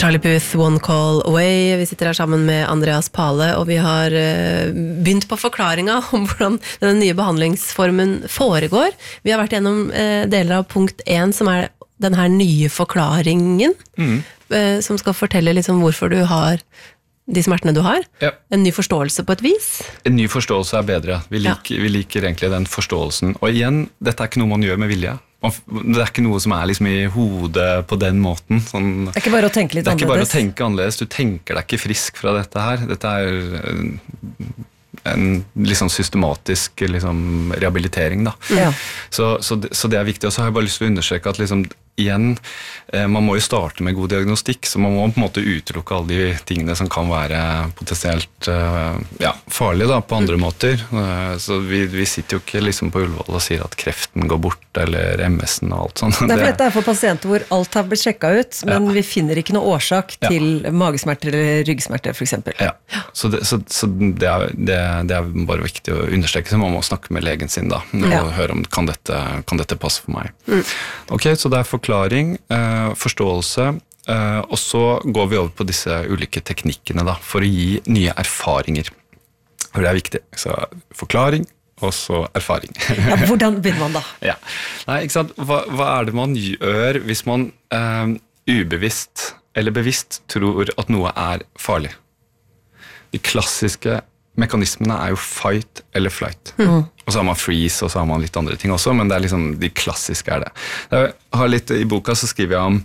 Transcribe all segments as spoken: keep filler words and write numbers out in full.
Charlie Puth, One Call Away. Vi sitter her sammen med Andreas Pale, og vi har uh, begynt på forklaringa om hvordan den nye behandlingsformen foregår. Vi har vært gjennom uh, deler av punkt én, som er den her nye forklaringen, mm. uh, som skal fortelle liksom hvorfor du har de smertene du har. Ja. En ny forståelse på et vis. En ny forståelse er bedre. Vi liker, ja. vi liker egentlig den forståelsen. Og igjen, dette er ikke noe man gjør med vilje. Det er ikke noe som er liksom i hodet på den måten. Sånn, det er ikke bare å tenke litt annerledes. Det er ikke bare annerledes. å tenke annerledes. Du tenker deg ikke frisk fra dette her. Dette er en liksom systematisk liksom, rehabilitering. Da. Ja. Så, så, det, så det er viktig. Og så har jeg bare lyst til å understreke at liksom, igjen, eh, man må jo starte med god diagnostikk, så man må på en måte utelukke alle de tingene som kan være potensielt eh, ja, farlige da, på andre mm. måter. Eh, så vi, vi sitter jo ikke liksom på Ullevål og sier at kreften går bort, eller M S-en og alt sånt. Det er for dette er for pasienter hvor alt har blitt sjekket ut, men ja. vi finner ikke noe årsak ja. til magesmerter eller ryggsmerter, for eksempel. Ja, så, det, så, så det, er, det, det er bare viktig å understreke, så man må snakke med legen sin da, og ja. høre om kan dette, kan dette passe for meg. Mm. Ok, så det er forklaring, forståelse, og så går vi over på disse ulike teknikkene da, for å gi nye erfaringer. Og det er viktig. Så forklaring, og så erfaring. Ja, hvordan begynner man da? Ja. Nei, ikke sant? Hva, hva er det man gjør hvis man uh, ubevisst eller bevisst tror at noe er farlig? De klassiske mekanismene er jo fight eller flight. Mm. Og så har man freeze, og så har man litt andre ting også, men det er liksom, de klassiske er det. Jeg har litt, i boka så skriver jeg om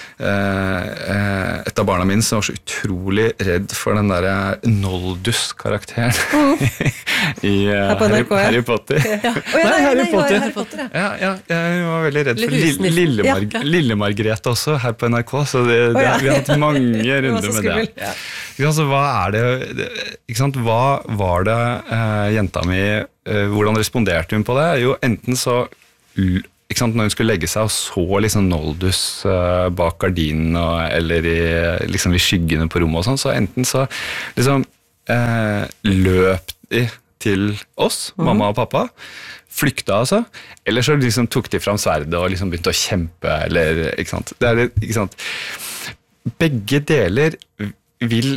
eh, et av barna mine som var så utrolig redd for den der Noldus-karakteren mm. i uh, Harry, Harry Potter. Ja. Oh, ja, nei, Harry nei, Potter. Harry Potter ja. Ja, ja, jeg var veldig redd for Lille, Lille, Mar ja. Lille Margrethe også, her på N R K, så det, det, oh, ja. vi har hatt mange runder med det. Ja. Så hva er det, ikke sant, hva var det eh, jenta mi, eh, hvordan responderte hun på det? Jo, enten så, ikke sant, når hun skulle legge seg og så liksom Noldus eh, bak gardinen og, eller i, liksom i skyggene på rommet og sånn, så enten så liksom eh, løp de til oss, mm. mamma og pappa, flykta altså, eller så liksom tok de fram sverdet og liksom begynte å kjempe, eller, ikke sant, det er det, ikke sant, begge deler vil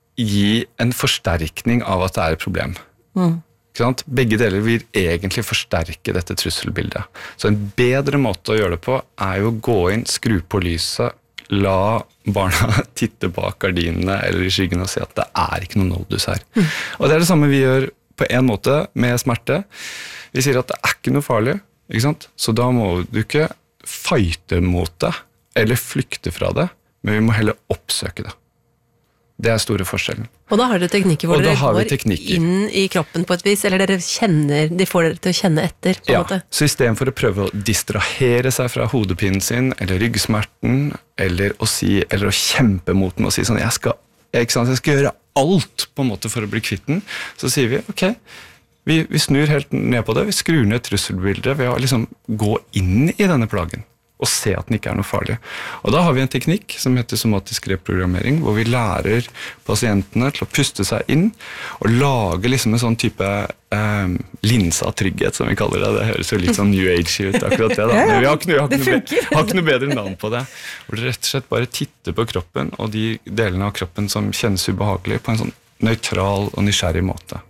gi en forsterkning av at det er et problem. Mm. Ikke sant? Begge deler vil egentlig forsterke dette trusselbildet. Så en bedre måte å gjøre det på er jo å gå inn, skru på lyset, la barna titte bak gardinene eller i skyggen og si at det er ikke noe Noldus her. Mm. Og det er det samme vi gjør på en måte med smerte. Vi sier at det er ikke noe farlig, ikke sant? Så da må du ikke fighte mot det eller flykte fra det, men vi må heller oppsøke det. Det er store forskjellen. Og da har dere teknikker hvor dere går teknikker. inn i kroppen på et vis, eller dere kjenner, de får dere til å kjenne etter på en ja, måte. Så i stedet for å prøve å distrahere seg fra hodepinen sin, eller ryggsmerten, eller å, si, eller å kjempe mot den og si sånn, jeg skal, jeg, ikke sant, jeg skal gjøre alt på en måte for å bli kvitt den, så sier vi, ok, vi, vi snur helt ned på det, vi skrur ned trusselbildet ved å liksom gå inn i denne plagen. Og se at den ikke er noe farlig. Og da har vi en teknikk som heter somatisk reprogrammering, hvor vi lærer pasientene til å puste seg inn og lage liksom en sånn type eh, linse av trygghet, som vi kaller det. Det høres jo litt sånn New Age ut, akkurat det. Da. Men vi har ikke, har, ikke noe, har ikke noe bedre navn på det. Hvor du rett og slett bare titter på kroppen, og de delene av kroppen som kjennes ubehagelig, på en sånn nøytral og nysgjerrig måte.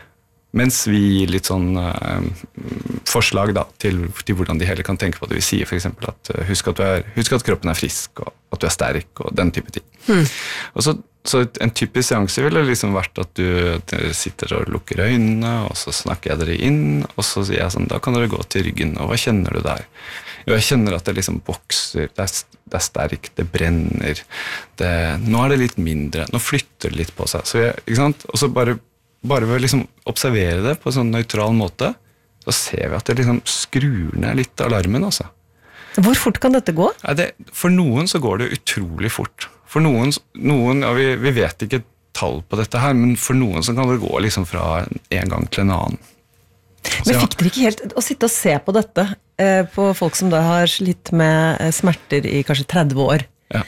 Mens vi gir litt sånn uh, forslag da, til, til hvordan de heller kan tenke på det. Vi sier for eksempel at uh, husk, at du er, husk at kroppen er frisk, og at du er sterk, og den type ting. Mm. Og så, så en typisk seanse ville liksom vært at du, du sitter og lukker øynene, og så snakker jeg dere inn, og så sier jeg sånn, da kan dere gå til ryggen, og hva kjenner du der? Jo, jeg kjenner at det liksom vokser, det er, det er sterkt, det brenner, det, nå er det litt mindre, nå flytter det litt på seg. Så jeg, ikke sant? Og så bare Bare ved å liksom observere det på en sånn nøytral måte, så ser vi at det liksom skrur ned litt alarmen. Altså. Hvor fort kan dette gå? Ja, det, for noen så går det utrolig fort. For noen, noen ja, vi, vi vet ikke tall på dette her, men for noen så kan det gå liksom fra en gang til en annen. Så, men fikk dere ikke helt å sitte og se på dette eh, på folk som da har slitt med eh, smerter i kanskje tretti år? Ja.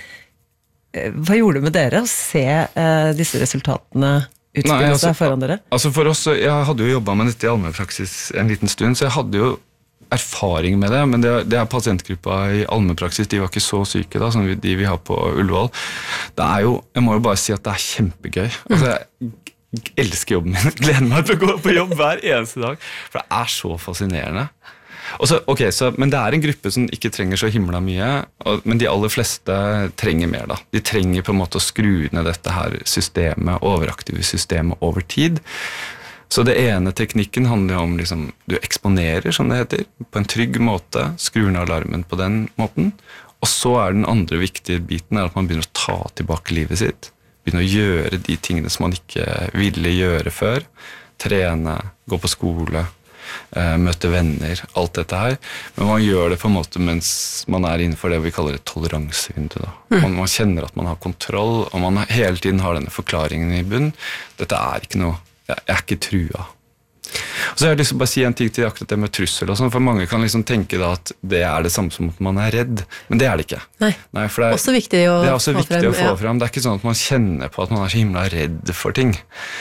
Eh, hva gjorde det med dere å se eh, disse resultatene utspille Nei, altså, seg foran dere? Altså for oss, jeg hadde jo jobbet med dette i allmennpraksis en liten stund, så jeg hadde jo erfaring med det, men det, det er pasientgruppa i allmennpraksis, de var ikke så syke da, som de vi har på Ullevål. Det er jo, jeg må jo bare si at det er kjempegøy. Altså, jeg elsker jobben min, gleder meg til å gå på jobb hver eneste dag, for det er så fascinerende. Også, okay, så, men det er en gruppe som ikke trenger så himla mye, og, men de aller fleste trenger mer da. De trenger på en måte å skru ned dette her systemet, overaktive systemet over tid. Så det ene teknikken handler om liksom, du eksponerer, som det heter, på en trygg måte, skrur ned alarmen på den måten, og så er den andre viktige biten er at man begynner å ta tilbake livet sitt, begynner å gjøre de tingene som man ikke ville gjøre før, trene, gå på skole, møte venner, alt dette her, men man gjør det på en måte mens man er innenfor det vi kaller et toleransevindu da. Man, man kjenner at man har kontroll, og man hele tiden har denne forklaringen i bunn. Dette er ikke noe jeg er ikke trua. Og så har jeg lyst til å bare si en ting til akkurat det med trussel og sånn, for mange kan liksom tenke da at det er det samme som at man er redd, men det er det ikke. Nei, Nei for det er også viktig å, det er også få, viktig frem, å få ja. frem. Det er ikke sånn at man kjenner på at man er så himla redd for ting.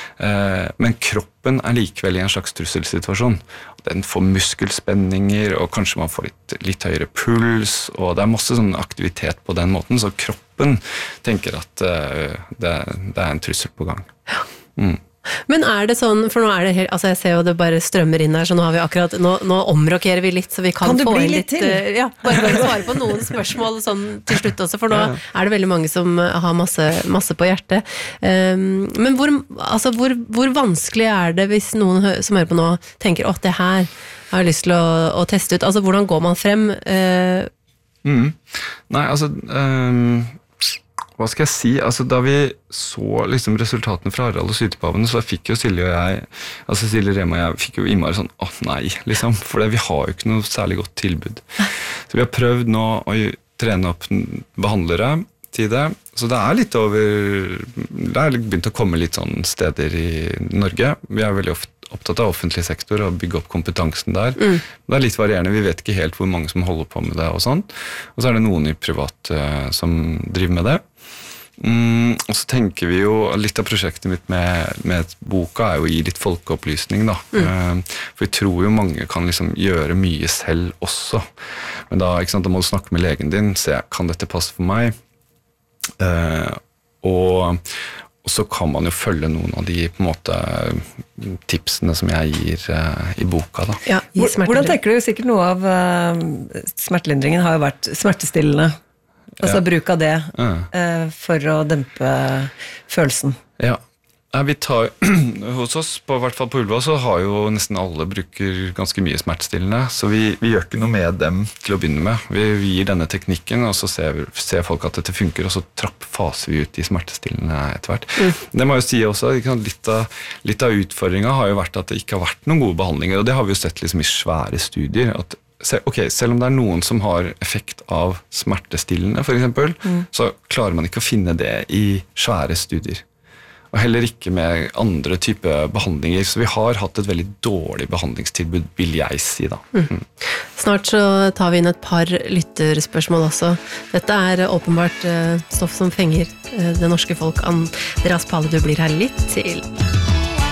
Eh, men kroppen er likevel i en slags trusselsituasjon. Den får muskelspenninger, og kanskje man får litt, litt høyere puls, og det er masse sånn aktivitet på den måten, så kroppen tenker at uh, det, det er en trussel på gang. Ja. Mm. Men er det sånn, for nå er det helt, altså jeg ser jo det bare strømmer inn her, så nå har vi akkurat, nå, nå omrokerer vi litt, så vi kan, kan få inn litt, litt til? Uh, ja, bare, bare svare på noen spørsmål sånn til slutt også, for nå er det veldig mange som har masse, masse på hjertet. Um, men hvor, altså hvor, hvor vanskelig er det hvis noen hø- som hører på nå tenker, åh, det her har jeg lyst til å, å teste ut, altså hvordan går man frem? Uh, mm. Nei, altså... Um Hva skal jeg si? Altså, da vi så liksom, resultatene fra Harald og Sytepavene, så fikk jo Silje og jeg, altså Silje Rema og jeg, fikk jo innmari sånn, åh nei, liksom, for det, vi har jo ikke noe særlig godt tilbud. Så vi har prøvd nå å trene opp behandlere til det, så det er litt over, det er begynt å komme litt sånn steder i Norge. Vi er veldig ofte opptatt av offentlig sektor og bygge opp kompetansen der. Mm. Det er litt varierende, vi vet ikke helt hvor mange som holder på med det og sånn. Og så er det noen i privat uh, som driver med det. Mm, og så tenker vi jo, litt av prosjektet mitt med, med boka er jo å gi litt folkeopplysning da. Mm. Uh, for vi tror jo mange kan liksom gjøre mye selv også. Men da, ikke sant, da må du snakke med legen din, se, kan dette passe for meg? Uh, og Og så kan man jo følge noen av de på en måte tipsene som jeg gir uh, i boka. Da. Ja, i Hvordan tenker du? Sikkert noe av uh, smertelindringen har jo vært smertestillende. Altså ja. Bruk av det ja. uh, for å dempe følelsen. Ja. Vi tar, hos oss, på hvert fall på Ullevål, så har jo nesten alle bruker ganske mye smertestillende, så vi, vi gjør ikke noe med dem til å begynne med. Vi, vi gir denne teknikken, og så ser, ser folk at dette funker, og så trapp faser vi ut i smertestillende etter hvert. Mm. Det må jeg jo si også, litt av, litt av utfordringen har jo vært at det ikke har vært noen gode behandlinger, og det har vi jo sett liksom i svære studier, at ok, selv om det er noen som har effekt av smertestillende, for eksempel, mm. så klarer man ikke å finne det i svære studier. Og heller ikke med andre typer behandlinger. Så vi har hatt et veldig dårlig behandlingstilbud, vil jeg si da. Mm. Snart så tar vi inn et par lytterspørsmål også. Dette er åpenbart stoff som fenger det norske folk. Andreas Pahle, du blir her litt til.